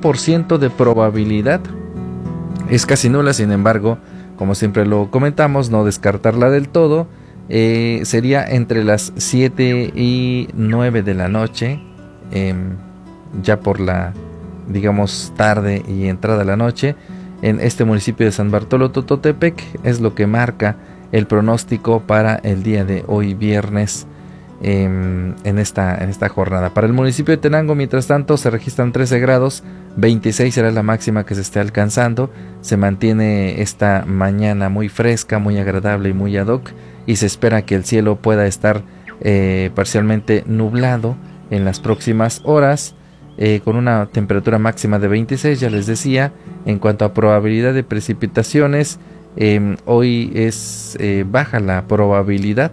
25% de probabilidad. Es casi nula, sin embargo, como siempre lo comentamos, no descartarla del todo. Sería entre las 7 y 9 de la noche, ya por la, digamos, tarde y entrada a la noche, en este municipio de San Bartolo Tototepec. Es lo que marca el pronóstico para el día de hoy viernes, en esta jornada. Para el municipio de Tenango, mientras tanto, se registran 13 grados, 26 será la máxima que se esté alcanzando. Se mantiene esta mañana muy fresca, muy agradable y muy ad hoc, y se espera que el cielo pueda estar parcialmente nublado en las próximas horas, con una temperatura máxima de 26, ya les decía. En cuanto a probabilidad de precipitaciones, hoy es baja la probabilidad,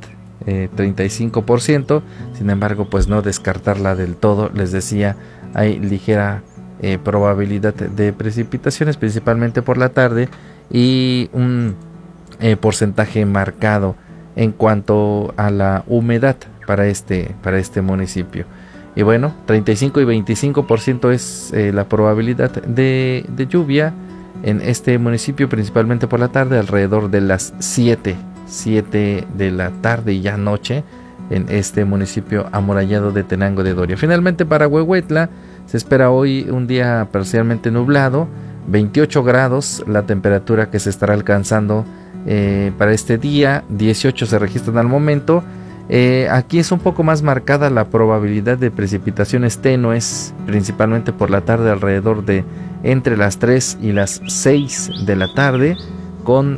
35%, sin embargo, pues no descartarla del todo. Les decía, hay ligera probabilidad de precipitaciones, principalmente por la tarde, y un porcentaje marcado en cuanto a la humedad para este municipio. Y bueno, 35 y 25% es la probabilidad de lluvia en este municipio, principalmente por la tarde, alrededor de las 7 de la tarde y ya noche, en este municipio amurallado de Tenango de Doria. Finalmente, para Huehuetla se espera hoy un día parcialmente nublado, 28 grados la temperatura que se estará alcanzando para este día, 18 se registran al momento. Aquí es un poco más marcada la probabilidad de precipitaciones tenues, principalmente por la tarde, alrededor de entre las 3 y las 6 de la tarde, con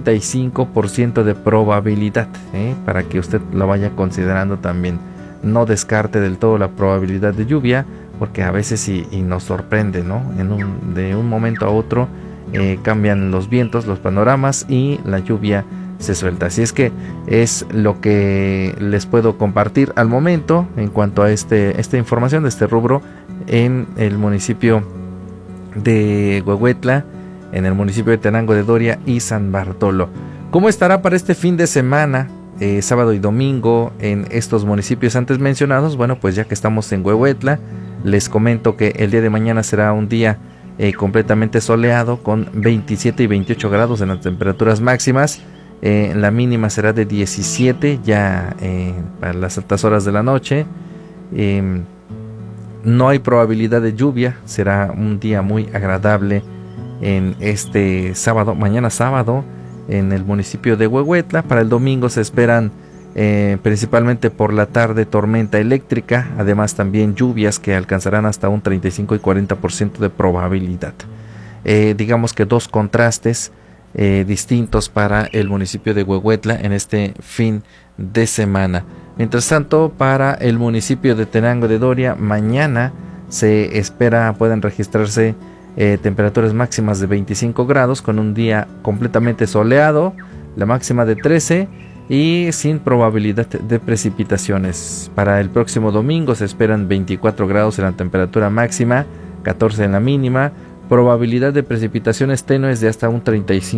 35% de probabilidad, para que usted lo vaya considerando también. No descarte del todo la probabilidad de lluvia, porque a veces y nos sorprende, ¿no? De un momento a otro cambian los vientos, los panoramas, y la lluvia se suelta. Así es que es lo que les puedo compartir al momento en cuanto a esta información de este rubro en el municipio de Huehuetla, en el municipio de Tenango de Doria y San Bartolo. ¿Cómo estará para este fin de semana, sábado y domingo, en estos municipios antes mencionados? Bueno, pues ya que estamos en Huehuetla, les comento que el día de mañana será un día completamente soleado, con 27 y 28 grados en las temperaturas máximas. La mínima será de 17 ya para las altas horas de la noche. No hay probabilidad de lluvia, será un día muy agradable en este sábado, mañana sábado, en el municipio de Huehuetla. Para el domingo se esperan principalmente por la tarde tormenta eléctrica, además también lluvias que alcanzarán hasta un 35 y 40% de probabilidad. Digamos que dos contrastes distintos para el municipio de Huehuetla en este fin de semana. Mientras tanto, para el municipio de Tenango de Doria, mañana se espera pueden registrarse temperaturas máximas de 25 grados, con un día completamente soleado, la máxima de 13 y sin probabilidad de precipitaciones. Para el próximo domingo se esperan 24 grados en la temperatura máxima, 14 en la mínima, probabilidad de precipitaciones tenues de hasta un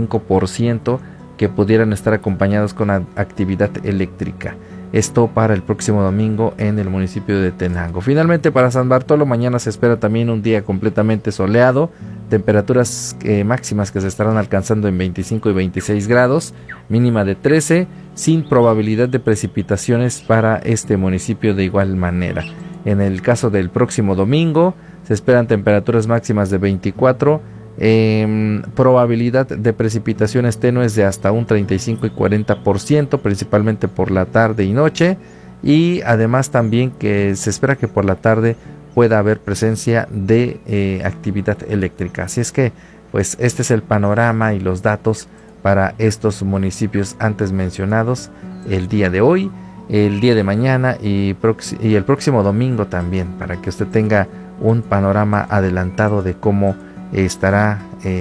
35%, que pudieran estar acompañados con actividad eléctrica. Esto para el próximo domingo en el municipio de Tenango. Finalmente, para San Bartolo, mañana se espera también un día completamente soleado, temperaturas máximas que se estarán alcanzando en 25 y 26 grados, mínima de 13, sin probabilidad de precipitaciones para este municipio de igual manera. En el caso del próximo domingo, se esperan temperaturas máximas de 24, probabilidad de precipitaciones tenues de hasta un 35 y 40%, principalmente por la tarde y noche, y además también que se espera que por la tarde pueda haber presencia de actividad eléctrica. Así es que pues este es el panorama y los datos para estos municipios antes mencionados el día de hoy, el día de mañana y el próximo domingo también, para que usted tenga un panorama adelantado de cómo estará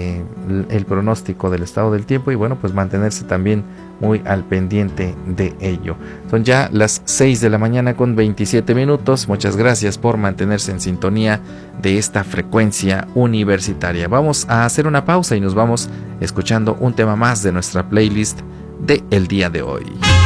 el pronóstico del estado del tiempo, y bueno, pues mantenerse también muy al pendiente de ello. Son ya las 6 de la mañana con 27 minutos. Muchas gracias por mantenerse en sintonía de esta frecuencia universitaria. Vamos a hacer una pausa y nos vamos escuchando un tema más de nuestra playlist de el día de hoy.